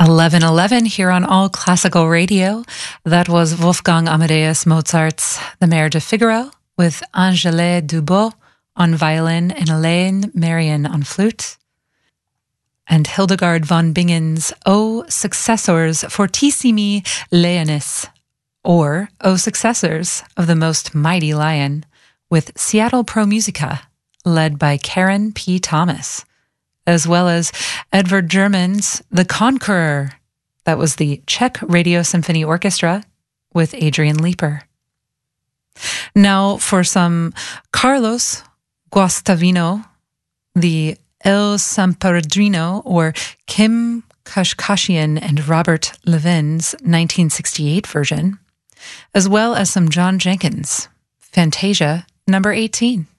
11:11 here on All Classical Radio. That was Wolfgang Amadeus Mozart's The Mare de Figaro with Angèle Dubos on violin and Elaine Marion on flute. And Hildegard von Bingen's O Successors Fortissimi Leonis, or O Successors of the Most Mighty Lion, with Seattle Pro Musica, led by Karen P. Thomas, as well as Edvard German's The Conqueror. That was the Czech Radio Symphony Orchestra with Adrian Leeper. Now for some Carlos Guastavino, the El Sampardrino, or Kim Kashkashian and Robert Levin's 1968 version, as well as some John Jenkins, Fantasia number 18.